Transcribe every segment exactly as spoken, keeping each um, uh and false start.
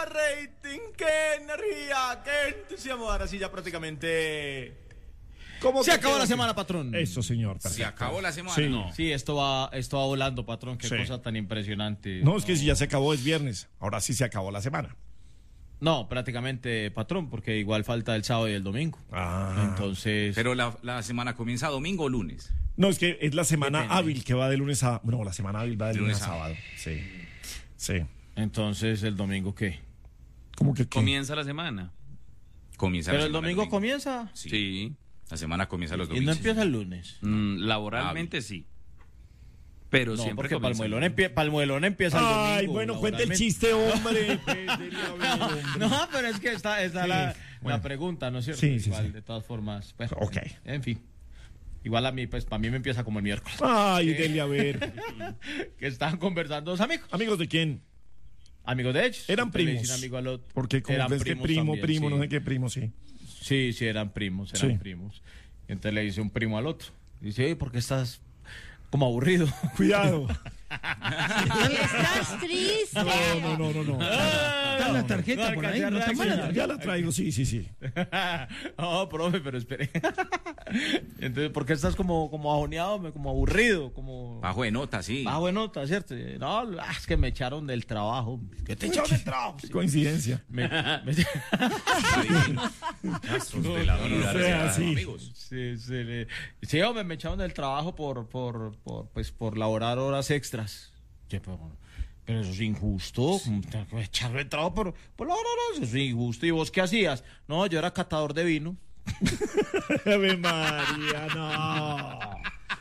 rating, qué energía, qué entusiasmo. Ahora sí, ya prácticamente... ¿Cómo Se que acabó queda la aquí? semana, patrón. Eso, señor. Se Perfecto. acabó la semana. Sí. No. Sí, esto va, esto va volando, patrón. Qué Sí. cosa tan impresionante. No, es que si ya se acabó, es viernes. Ahora sí se acabó la semana. No, prácticamente, patrón, porque igual falta el sábado y el domingo. Ah. Entonces, Pero la, la semana comienza domingo o lunes. No, es que es la semana Depende. hábil que va de lunes a... No, la semana hábil va de lunes, Lunes a a- sábado. Sí. Sí. entonces el domingo ¿qué? ¿Cómo que qué? Comienza la semana. Comienza Pero la el semana domingo comienza Sí. Sí. La semana comienza los y no domingos. empieza el lunes. Mm, laboralmente sí. Pero No, siempre porque para el comienza. muelón, empie- para el muelón empieza el domingo. Ay, bueno, cuenta el laboralmente. chiste, hombre. Pues, dele a ver, hombre. No, pero es que está, está Sí, la, bueno. la pregunta, ¿no es cierto? Sí, sí, Igual, sí. de todas formas. Bueno, Ok. En, en fin. Igual a mí, pues, para mí me empieza como el miércoles. Ay, dele a ver. Que estaban conversando dos amigos. ¿Amigos de quién? Amigos de ellos. Eran Entonces le primos. dicen amigo al otro. Porque como Eran ves que primos primo, también, primo, sí. no sé qué primo, sí. Sí, sí, eran primos, eran Sí. primos. Y entonces le dice un primo al otro. Dice, oye, ¿por qué estás como aburrido? Cuidado. Estás triste. No, no, no, no, no. Están las tarjetas por ahí, no está mal la Ya, tarjeta. ya la traigo, sí, sí, sí. No, profe, pero espere. Entonces, ¿por qué estás como, como ajoneado, como aburrido, como Bajo de nota, sí. bajo de nota, cierto? No, ah, es que me echaron del trabajo. ¿Qué te echaron del trabajo? Qué coincidencia. Me- me- Astros de la no, vida, no sea de- así. amigos. Sí, sí, le- sí, hombre, me echaron del trabajo por, por, por, pues, por laborar horas extras. Sí, pero, pero eso es injusto. ¿Cómo te vas a echar del trabajo por, por laborar horas? Eso es injusto. ¿Y vos qué hacías? No, yo era catador de vino. Ave María, no.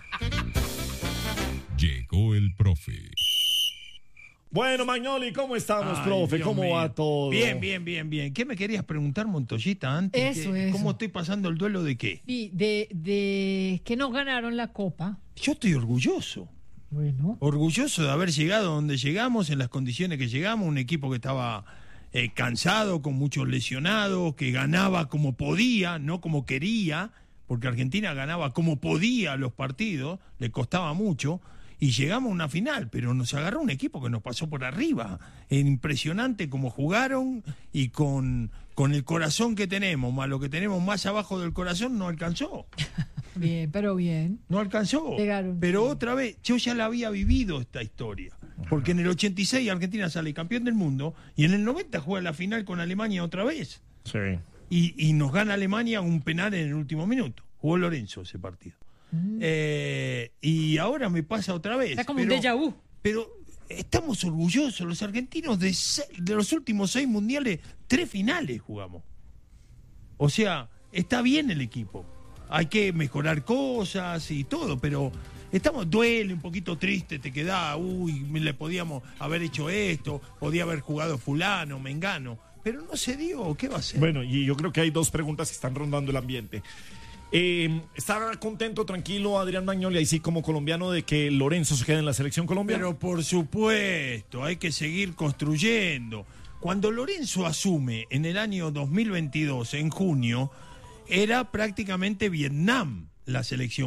Llegó el profe. Bueno, Magnoli, ¿cómo estamos, Ay, profe? Dios ¿Cómo mío. va todo? Bien, bien, bien, bien. ¿Qué me querías preguntar, Montoyita, antes? Eso, ¿Qué- eso. ¿Cómo estoy pasando el duelo de qué? Sí, de, de que no ganaron la copa. Yo estoy orgulloso. Bueno. Orgulloso de haber llegado donde llegamos, en las condiciones que llegamos, un equipo que estaba eh, cansado, con muchos lesionados, que ganaba como podía, no como quería, porque Argentina ganaba como podía los partidos, le costaba mucho, y llegamos a una final, pero nos agarró un equipo que nos pasó por arriba. Es impresionante cómo jugaron y con, con el corazón que tenemos, más lo que tenemos más abajo del corazón, no alcanzó. Bien, pero bien. No alcanzó. Llegaron. Pero otra vez, yo ya la había vivido esta historia. Porque en el ochenta y seis Argentina sale campeón del mundo y en el noventa juega la final con Alemania otra vez. Sí. Y, y nos gana Alemania un penal en el último minuto. Jugó Lorenzo ese partido. Eh, y ahora me pasa otra vez. Está como pero, un déjà vu. Pero estamos orgullosos, los argentinos de, se- de los últimos seis mundiales, tres finales jugamos. O sea, está bien el equipo. Hay que mejorar cosas y todo, pero estamos, duele, un poquito triste, te queda, uy, me le podíamos haber hecho esto, podía haber jugado fulano, mengano, pero no se dio, ¿qué va a ser? Bueno, y yo creo que hay dos preguntas que están rondando el ambiente. Eh, ¿Está contento, tranquilo, Adrián Magnoli, ahí sí como colombiano, de que Lorenzo se quede en la selección colombiana? Pero por supuesto, hay que seguir construyendo. Cuando Lorenzo asume en el año dos mil veintidós, en junio, era prácticamente Vietnam la selección